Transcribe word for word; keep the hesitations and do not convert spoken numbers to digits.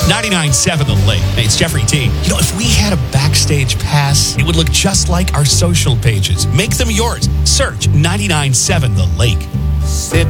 ninety-nine point seven The Lake. Hey, it's Jeffrey T. You know, if we had a backstage pass, it would look just like our social pages. Make them yours. Search ninety-nine point seven The Lake. Sit